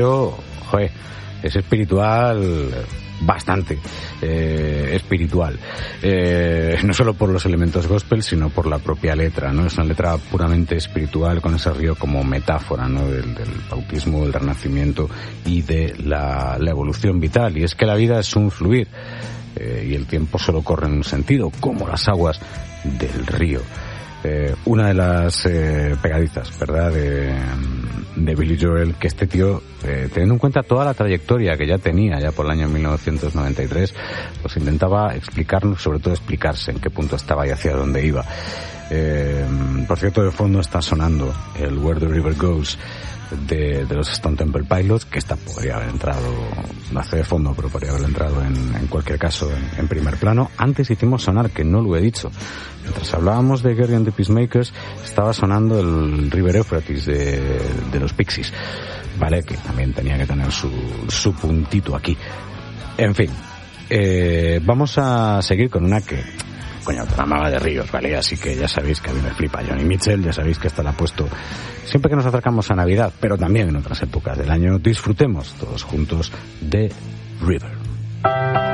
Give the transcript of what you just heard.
Joder, es espiritual, bastante espiritual, no solo por los elementos gospel, sino por la propia letra, ¿no? Es una letra puramente espiritual, con ese río como metáfora, ¿no? del bautismo, del renacimiento y de la evolución vital. Y es que la vida es un fluir, y el tiempo solo corre en un sentido, como las aguas del río. Una de las pegadizas, ¿verdad?, de Billy Joel, que este tío, teniendo en cuenta toda la trayectoria que ya tenía, ya por el año 1993, pues intentaba explicarnos, sobre todo explicarse en qué punto estaba y hacia dónde iba. Por cierto, de fondo está sonando el Where the River Goes de los Stone Temple Pilots, que esta podría haber entrado, no hace de fondo, pero podría haber entrado en cualquier caso en primer plano. Antes hicimos sonar, que no lo he dicho, mientras hablábamos de Gerry and the Peacemakers, estaba sonando el River Euphrates de los Pixies, vale, que también tenía que tener su puntito aquí. En fin, vamos a seguir con una que, coño, tramaba de ríos, ¿vale? Así que ya sabéis que a mí me flipa Johnny Mitchell, ya sabéis que esta la ha puesto siempre que nos acercamos a Navidad, pero también en otras épocas del año. Disfrutemos todos juntos de River.